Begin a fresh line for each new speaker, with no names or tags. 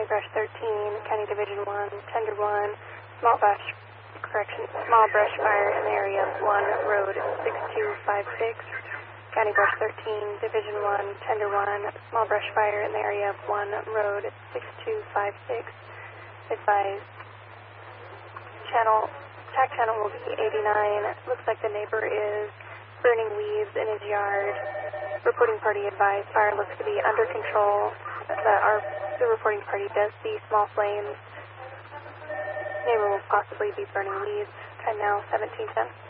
County Brush 13, County Division 1, Tender 1, small brush fire in the area of 1, Road 6256. County Brush 13, Division 1, Tender 1, small brush fire in the area of 1, Road 6256. Advise. Attack channel will be 89. Looks like the neighbor is burning leaves in his yard. Reporting party advised. Fire looks to be under control. The reporting party does see small flames. Neighbor will possibly be burning leaves. Time now 17:10.